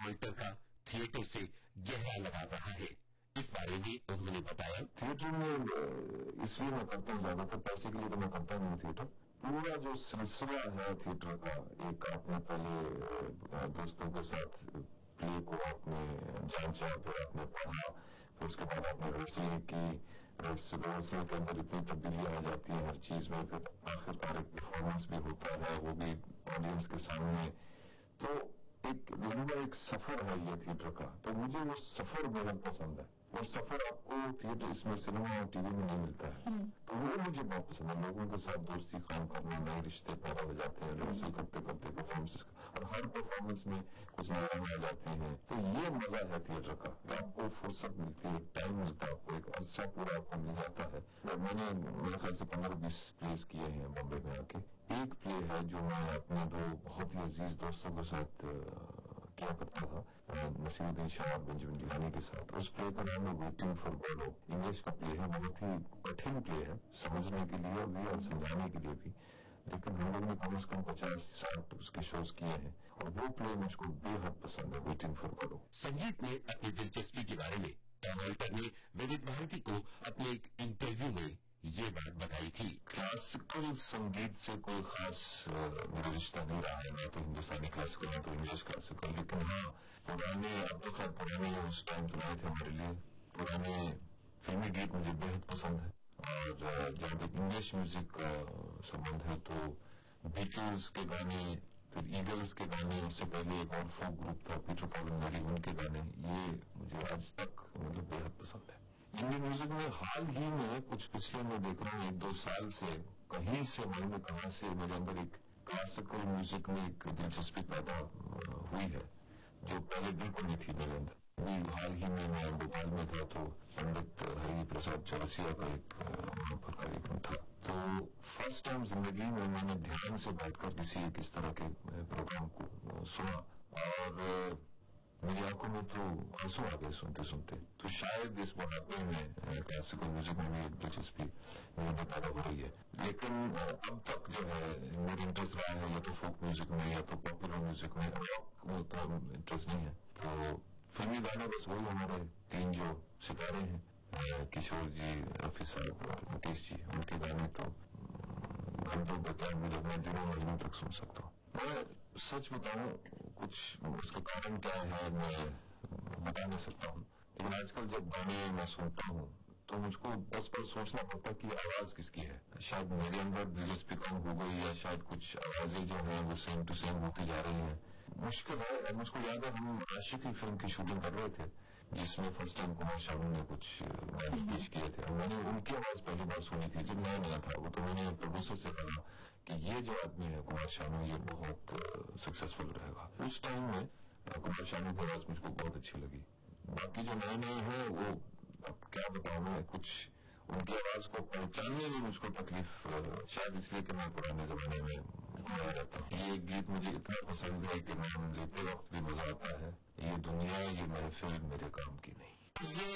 Actor का theatre से गहरा लगाव रहा है। इस बारे में उन्होंने बताया, थिएटर में इसलिए मैं करता हूँ, ज्यादातर पैसे के लिए तो मैं करता नहीं थिएटर। पूरा जो सिलसिला है थिएटर का, एक आपने पहले दोस्तों के साथ प्ले को आपने जांचा, फिर आपने पढ़ा, फिर उसके बाद आपने रिहर्सल की, रिहर्सल के अंदर इतनी तब्दीलियां आ जाती है हर चीज में, फिर आखिरकार एक परफॉर्मेंस भी होता है, वो भी ऑडियंस के सामने। तो एक सफर है ये थिएटर का, तो मुझे वो सफर बेहद पसंद है। वो सफर आपको थिएटर, इसमें सिनेमा और टीवी में नहीं मिलता है, तो वो मुझे बहुत पसंद है। लोगों के साथ दोस्ती काम करना, नए रिश्ते पैदा हो जाते हैं रिहर्सल करते करते परफॉर्मेंस, और हर परफॉर्मेंस में कुछ नया आ जाते हैं। तो ये मजा है थिएटर का, आपको फुर्सत मिलती है, टाइम मिलता है, आपको एक अरसा पूरा आपको मिल जाता है। मैंने मेरे ख्याल से 15-20 प्लेस किए हैं बॉम्बे में आके। एक प्ले है जो मैं अपने दो बहुत ही अजीज दोस्तों के साथ किया करता था, नसीरुद्दीन शाह और बेंजामिन गिलानी के साथ। उस प्ले का नाम है वेटिंग फॉर गॉडो। इंग्लिश का प्ले है, बहुत ही कठिन प्ले है समझने के लिए भी और समझाने के लिए भी, लेकिन हम लोगों ने कम से कम 50-60 उसके शोज किए हैं, और वो प्ले मुझको बेहद पसंद है, वेटिंग फॉर गॉडो। संगीत में अपनी दिलचस्पी के बारे में टॉम ने विविध भारती को अपने एक इंटरव्यू में ये बात बताई थी। क्लासिकल संगीत से कोई खास मेरा रिश्ता नहीं रहा है, ना तो हिंदुस्तानी क्लासिकल ना तो इंग्लिश क्लासिकल, लेकिन हाँ पुराने, अब तो खैर पुराने उस टाइम तो आए थे हमारे लिए, पुराने फिल्मी गीत मुझे बेहद पसंद है। और जहाँ तक इंग्लिश म्यूजिक का संबंध है तो बीटल्स के गाने, फिर ईगल्स के गाने, उससे पहले एक और फोक ग्रुप था पीटर पॉल एंड मैरी, उनके गाने, ये मुझे आज तक मतलब बेहद पसंद है। इंडियन म्यूजिक में हाल ही में कुछ पिछले में देख रहा हूँ 1-2 साल से कहीं से मालूम कहां से मेरे अंदर एक क्लासिकल म्यूजिक में एक दिलचस्पी पैदा हुई है, जो पहले बिल्कुल नहीं थी मेरे अंदर। हाल ही में मैं भोपाल में था तो पंडित हरि प्रसाद चौरसिया का एक वहां पर कार्यक्रम था, तो फर्स्ट टाइम जिंदगी में मैंने ध्यान से बैठकर किसी एक इस तरह के प्रोग्राम को सुना, और मेरी आंखों में तो आंसू आ गए सुनते सुनते। तो शायद इस बुढ़ापे में क्लासिकल म्यूजिक में भी एक दिलचस्पी मेरे में पैदा हो रही है। लेकिन अब तक जो है मेरा इंटरेस्ट रहा है या तो फोक म्यूजिक में या तो पॉपुलर म्यूजिक में, रॉक में तो इंटरेस्ट नहीं है। तो फिल्मी गाने बस वही हमारे 3 जो सितारे हैं, किशोर जी, रफी साहब और मुकेश जी, उनके गाने तो घंटों बजाय मुझे मैं दिनों महीनों तक सुन सकता हूँ। मैं सच बताऊं, कुछ उसका कारण क्या है मैं बता नहीं सकता हूँ, लेकिन आजकल जब गाने मैं सुनता हूँ तो मुझको 10 बार सोचना पड़ता कि आवाज किसकी है। शायद मेरे अंदर दिलचस्पी कम हो गई, या शायद कुछ आवाजें जो हैं वो सेम टू सेम होती जा रही हैं। मुश्किल है। मुझको याद है हम आशिकी फिल्म की शूटिंग कर रहे थे, जिसमें फर्स्ट टाइम कुमार शानू ने कुछ गाने पेश किए थे। मैंने उनकी आवाज पहली बार सुनी थी जब नया नया था वो, तो मैंने प्रोड्यूसर से कहा कि ये जो आदमी है कुमार शानू, ये बहुत सक्सेसफुल रहेगा। उस टाइम में कुमार शानू की आवाज मुझको बहुत अच्छी लगी। बाकी जो नए नए हैं वो अब क्या बताऊं मैं, कुछ उनकी आवाज को पहचानने में मुझको तकलीफ, शायद इसलिए कि मैं पुराने जमाने में खोया रहता हूँ। ये गीत मुझे इतना पसंद है कि नाम लेते वक्त भी मजा आता है, ये दुनिया ये महफिल मेरे काम की नहीं।